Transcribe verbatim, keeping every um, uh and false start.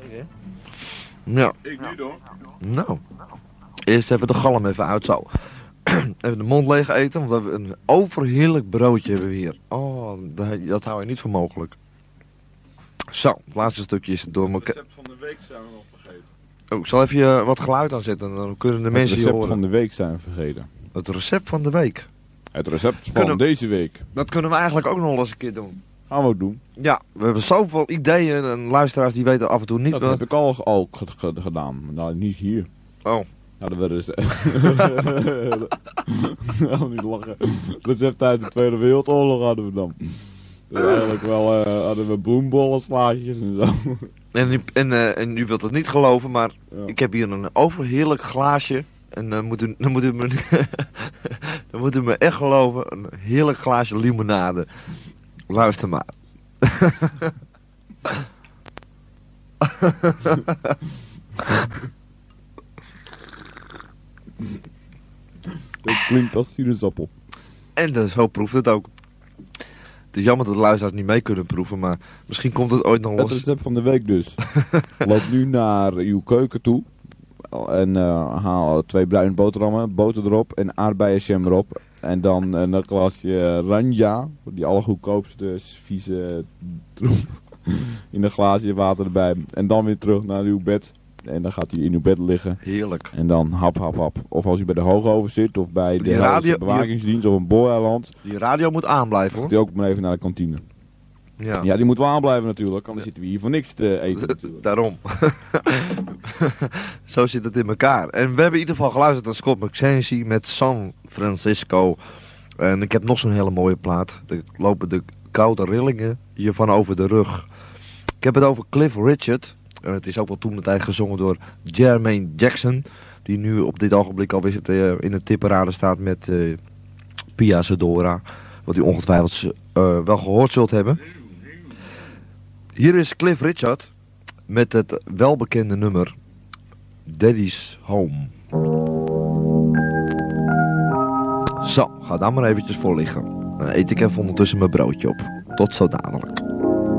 hè? Ja. Ik nu dan. Nou. Eerst even de galm even uit zo. Even de mond leeg eten, want we hebben een overheerlijk broodje hebben we hier. Oh, dat, dat hou je niet voor mogelijk. Zo, het laatste stukje is door Het elkaar. recept van de week zijn we nog vergeten. Oh, ik zal even uh, wat geluid aanzetten, dan kunnen de Het mensen hier recept horen. van de week zijn we vergeten. Het recept van de week. Het recept van Kunnen- deze week. Dat kunnen we eigenlijk ook nog wel eens een keer doen. Gaan we ook doen. Ja, we hebben zoveel ideeën en luisteraars die weten af en toe niet Dat wat... heb ik al, al ge- ge- gedaan. Nou, niet hier. Oh. Hadden we dus... Nou, niet lachen. Recept uit de Tweede Wereldoorlog hadden we dan. Dus eigenlijk wel uh, hadden we bloembollen, slaatjes en zo. En, u- en, uh, en u wilt het niet geloven, maar Ja. ik heb hier een overheerlijk glaasje. En dan moet u, dan moet u, me, dan moet u me echt geloven, een heerlijk glaasje limonade. Luister maar. Dat klinkt als sinaasappel. En dus, zo proeft het ook. Het is jammer dat de luisteraars niet mee kunnen proeven, maar misschien komt het ooit nog Het los. recept van de week dus. Loop nu naar uw keuken toe. En uh, haal twee bruine boterhammen, boter erop en aardbeienjam erop. En dan uh, een glasje ranja, die allergoedkoopste vieze troep. In een glaasje water erbij. En dan weer terug naar uw bed. En dan gaat hij in uw bed liggen. Heerlijk. En dan hap, hap, hap. Of als u bij de Hoogover zit, of bij de Die radio- Helse bewakingsdienst, of een booreiland. Die radio moet aanblijven, hoor. Gaat hij ook maar even naar de kantine. Ja. Ja, die moet wel aanblijven natuurlijk, anders zitten we hier voor niks te eten natuurlijk. Daarom. Zo zit het in elkaar. En we hebben in ieder geval geluisterd naar Scott McKenzie met San Francisco. En ik heb nog zo'n hele mooie plaat. Er lopen de koude rillingen hiervan over de rug. Ik heb het over Cliff Richard. En het is ook wel toen de tijd gezongen door Jermaine Jackson. Die nu op dit ogenblik alweer uh, in de tipparade staat met uh, Pia Sedora. Wat u ongetwijfeld uh, wel gehoord zult hebben. Hier is Cliff Richard met het welbekende nummer Daddy's Home. Zo, ga daar maar eventjes voor liggen. Dan eet ik even ondertussen mijn broodje op. Tot zo dadelijk.